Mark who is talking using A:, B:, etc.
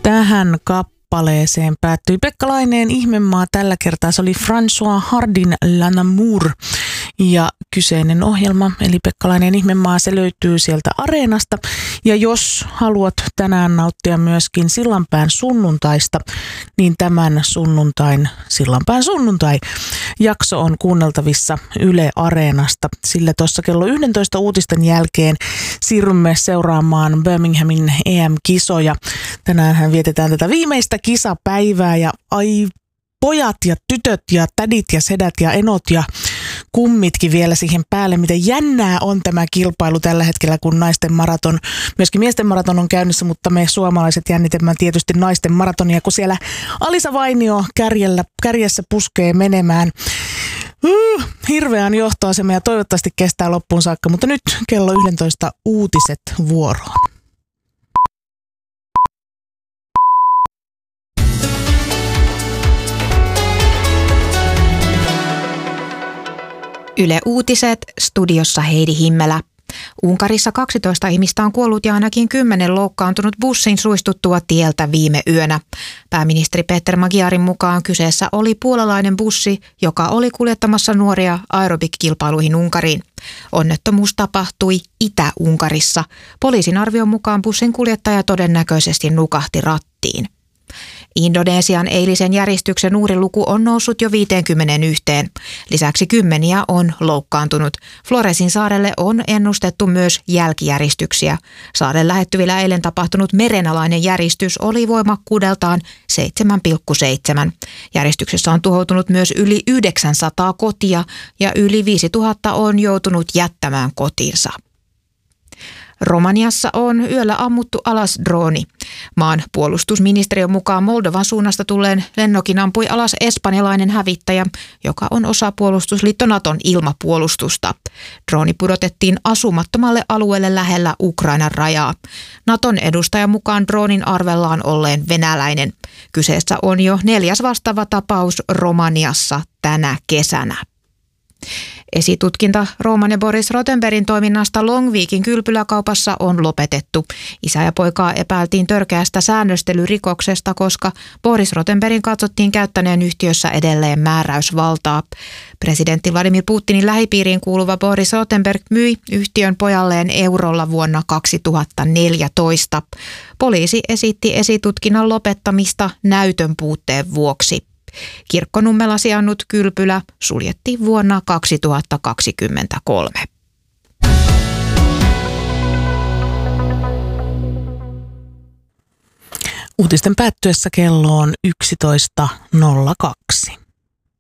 A: Tähän kappaleeseen päättyi Pekka Laineen Ihmemaa. Tällä kertaa se oli François Hardin L'Amour. Ja kyseinen ohjelma, eli Pekka Laineen Ihmemaa, se löytyy sieltä Areenasta. Ja jos haluat tänään nauttia myöskin Sillanpään sunnuntaista, niin tämän Sillanpään sunnuntai-jakso on kuunneltavissa Yle Areenasta. Sillä tuossa kello 11 uutisten jälkeen siirrymme seuraamaan Birminghamin EM-kisoja. Tänäänhän vietetään tätä viimeistä kisapäivää ja pojat ja tytöt ja tädit ja sedät ja enot ja kummitkin vielä siihen päälle. Miten jännää on tämä kilpailu tällä hetkellä, kun naisten maraton, myöskin miesten maraton on käynnissä, mutta me suomalaiset jännitämme tietysti naisten maratonia, kun siellä Alisa Vainio kärjessä puskee menemään. Hirveän johtoasema ja toivottavasti kestää loppuun saakka, mutta nyt kello 11 uutiset vuoroon.
B: Yle Uutiset, studiossa Heidi Himmelä. Unkarissa 12 ihmistä on kuollut ja ainakin 10 loukkaantunut bussin suistuttua tieltä viime yönä. Pääministeri Peter Magyarin mukaan kyseessä oli puolalainen bussi, joka oli kuljettamassa nuoria aerobik-kilpailuihin Unkariin. Onnettomuus tapahtui Itä-Unkarissa. Poliisin arvion mukaan bussin kuljettaja todennäköisesti nukahti rattiin. Indonesian eilisen järjestyksen uhriluku on noussut jo 51. Lisäksi 10 on loukkaantunut. Floresin saarelle on ennustettu myös jälkijäristyksiä. Saaren lähettyvillä eilen tapahtunut merenalainen järistys oli voimakkuudeltaan 7,7. Järjestyksessä on tuhoutunut myös yli 900 kotia ja yli 5000 on joutunut jättämään kotinsa. Romaniassa on yöllä ammuttu alas drooni. Maan puolustusministeriön mukaan Moldovan suunnasta tulleen lennokin ampui alas espanjalainen hävittäjä, joka on osa puolustusliitto Naton ilmapuolustusta. Drooni pudotettiin asumattomalle alueelle lähellä Ukrainan rajaa. Naton edustajan mukaan droonin arvellaan olleen venäläinen. Kyseessä on jo 4. vastaava tapaus Romaniassa tänä kesänä. Esitutkinta Roman ja Boris Rothenbergin toiminnasta Longviikin kylpyläkaupassa on lopetettu. Isä ja poikaa epäiltiin törkeästä säännöstelyrikoksesta, koska Boris Rothenbergin katsottiin käyttäneen yhtiössä edelleen määräysvaltaa. Presidentti Vladimir Putinin lähipiiriin kuuluva Boris Rothenberg myi yhtiön pojalleen eurolla vuonna 2014. Poliisi esitti esitutkinnan lopettamista näytön puutteen vuoksi. Kirkkonummella sijainnut kylpylä suljettiin vuonna 2023.
A: Uutisten päättyessä kello on 11.02.